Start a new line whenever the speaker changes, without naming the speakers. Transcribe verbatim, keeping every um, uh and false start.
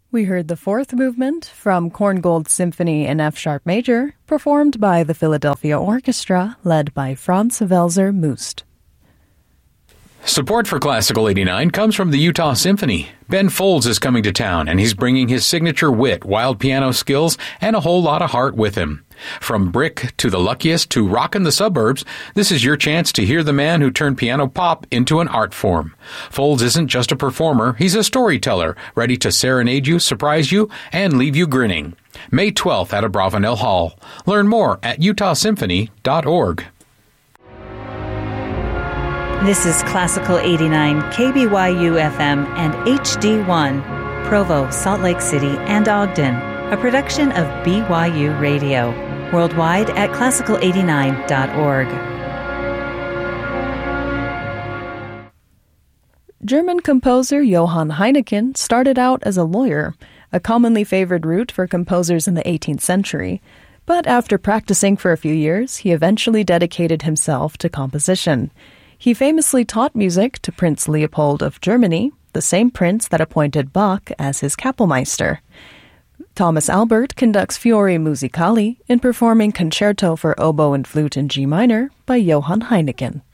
We heard the fourth movement from Korngold Symphony in F-sharp major, performed by the Philadelphia Orchestra, led by Franz Welser Must.
Support for Classical eighty-nine comes from the Utah Symphony. Ben Folds is coming to town, and he's bringing his signature wit, wild piano skills, and a whole lot of heart with him. From Brick to The Luckiest to Rockin' the Suburbs, this is your chance to hear the man who turned piano pop into an art form. Folds isn't just a performer, he's a storyteller, ready to serenade you, surprise you, and leave you grinning. May twelfth at Abravanel Hall. Learn more at utah symphony dot org.
This is Classical eighty-nine, K B Y U F M and H D one, Provo, Salt Lake City, and Ogden, a production of B Y U Radio, worldwide at classical eighty-nine dot org.
German composer Johann Heineken started out as a lawyer, a commonly favored route for composers in the eighteenth century. But after practicing for a few years, he eventually dedicated himself to composition. He famously taught music to Prince Leopold of Germany, the same prince that appointed Bach as his Kapellmeister. Thomas Albert conducts Fiori Musicali in performing Concerto for Oboe and Flute in G minor by Johann Heineken.